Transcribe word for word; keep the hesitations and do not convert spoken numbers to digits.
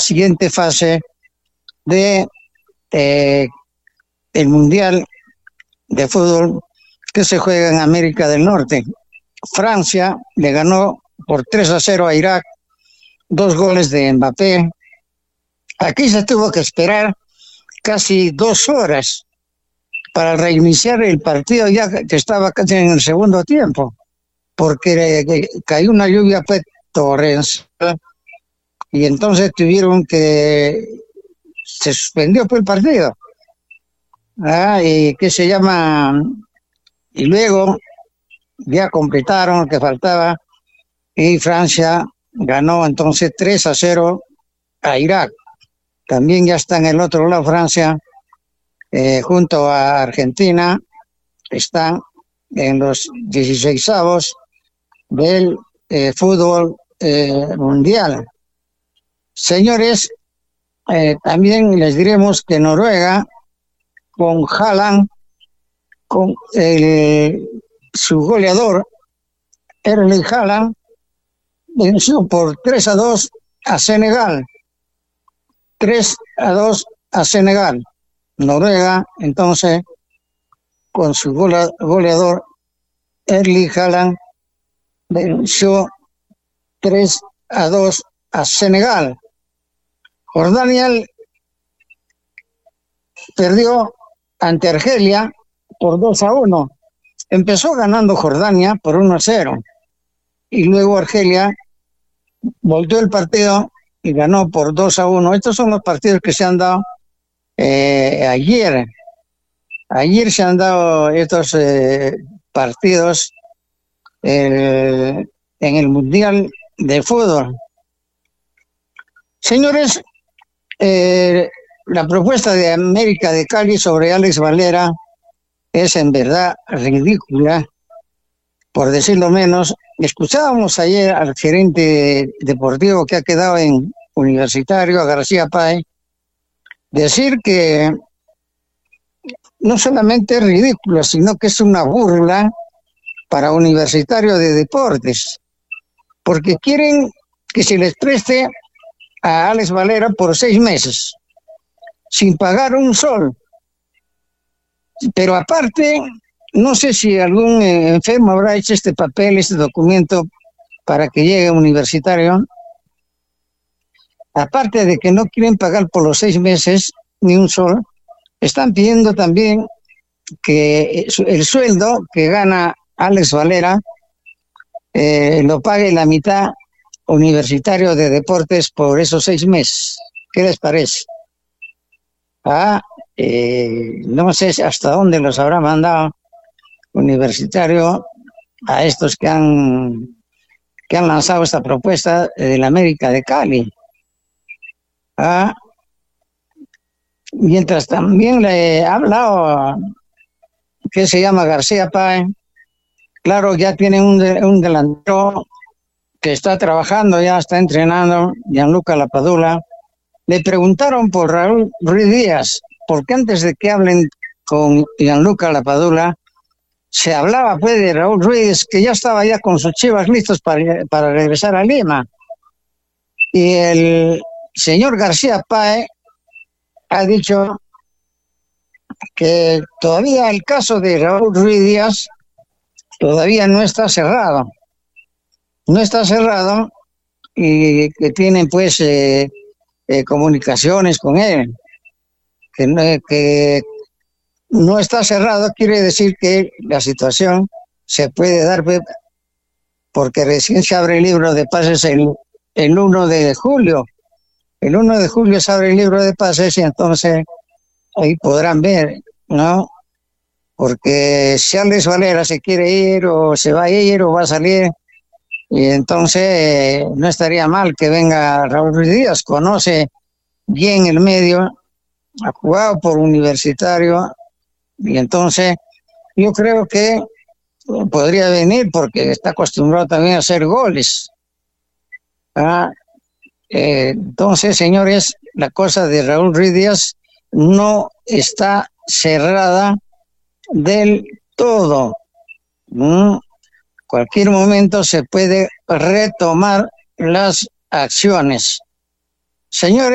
siguiente fase de eh, el Mundial de Fútbol que se juega en América del Norte. Francia le ganó por tres a cero a Irak, dos goles de Mbappé. Aquí se tuvo que esperar casi dos horas para reiniciar el partido ya que estaba casi en el segundo tiempo, porque cayó una lluvia pues, torrencial, y entonces tuvieron que se suspendió pues, el partido. Ah, y que se llama y luego ya completaron lo que faltaba y Francia ganó entonces tres a cero a Irak. También ya está en el otro lado Francia, eh, junto a Argentina, están en los dieciseisavos del eh, fútbol eh, mundial. Señores, eh, también les diremos que Noruega, con Haaland, con el, su goleador, Erling Haaland, venció por tres a dos a Senegal. tres a dos a Senegal. Noruega, entonces, con su goleador, Erling Haaland, venció tres a dos a Senegal. Jordania perdió ante Argelia por dos a uno. Empezó ganando Jordania por uno a cero. Y luego Argelia volteó el partido y ganó por dos a uno. Estos son los partidos que se han dado eh, ayer. Ayer se han dado estos eh, partidos eh, en el Mundial de Fútbol. Señores, eh, la propuesta de América de Cali sobre Alex Valera es en verdad ridícula, por decirlo menos. Escuchábamos ayer al gerente deportivo que ha quedado en Universitario, a García Páez, decir que no solamente es ridículo, sino que es una burla para Universitario de Deportes, porque quieren que se les preste a Alex Valera por seis meses, sin pagar un sol. Pero aparte, no sé si algún enfermo habrá hecho este papel, este documento, para que llegue a Universitario. Aparte de que no quieren pagar por los seis meses ni un sol, están pidiendo también que el sueldo que gana Alex Valera eh, lo pague la mitad Universitario de Deportes por esos seis meses. ¿Qué les parece? Ah, eh, no sé hasta dónde los habrá mandado Universitario a estos que han que han lanzado esta propuesta de la América de Cali. Ah, mientras también le he hablado que se llama García Páez, claro, ya tiene un, de, un delantero que está trabajando, ya está entrenando, Gianluca Lapadula. Le preguntaron por Raúl Ruiz Díaz, porque antes de que hablen con Gianluca Lapadula, se hablaba pues de Raúl Ruiz, que ya estaba ya con sus Chivas listos para, para regresar a Lima. Y el señor García Páez ha dicho que todavía el caso de Raúl Ruiz Díaz todavía no está cerrado. No está cerrado y que tienen pues eh, eh, comunicaciones con él. Que no, que no está cerrado quiere decir que la situación se puede dar porque recién se abre el libro de pases el, el uno de julio. El uno de julio se abre el libro de pases y entonces ahí podrán ver, ¿no? Porque si Alex Valera se quiere ir o se va a ir o va a salir, y entonces eh, no estaría mal que venga Raúl Ruiz Díaz, conoce bien el medio, ha jugado por Universitario, y entonces yo creo que podría venir porque está acostumbrado también a hacer goles. ¿Ah? Eh, entonces, señores, la cosa de Raúl Ruiz Díaz no está cerrada del todo. ¿Mm? Cualquier momento se puede retomar las acciones. Señores,